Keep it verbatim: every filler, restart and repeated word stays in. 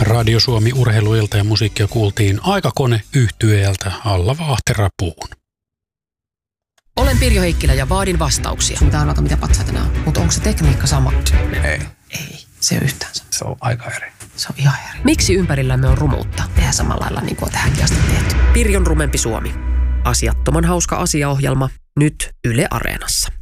Radio Suomi urheiluilta ja musiikkia kuultiin Aikakone -yhtyeeltä Alla Vaahterapuun. Olen Pirjo Heikkilä ja vaadin vastauksia. Sun pitää arvata, mitä patsaita nämä on. Mutta onko se tekniikka sama? Ei. Ei, se on yhtään sama. Se on aika eri. Se on ihan eri. Miksi ympärillämme on rumuutta? Tehdään samalla lailla niin kuin on tähänkin asti tehty. Pirjon rumempi Suomi. Asiattoman hauska asiaohjelma nyt Yle Areenassa.